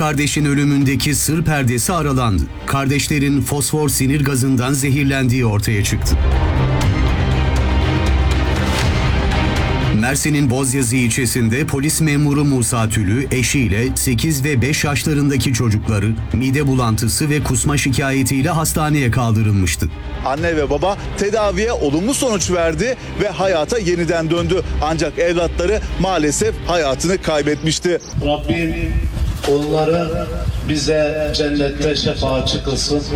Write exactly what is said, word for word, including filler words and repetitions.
kardeşin ölümündeki sır perdesi aralandı. Kardeşlerin fosfor sinir gazından zehirlendiği ortaya çıktı. Mersin'in Bozyazı ilçesinde polis memuru Musa Tülü eşiyle sekiz ve beş yaşlarındaki çocukları mide bulantısı ve kusma şikayetiyle hastaneye kaldırılmıştı. Anne ve baba tedaviye olumlu sonuç verdi ve hayata yeniden döndü. Ancak evlatları maalesef hayatını kaybetmişti. Rabbim onları bize cennette şefaatçi kılsın.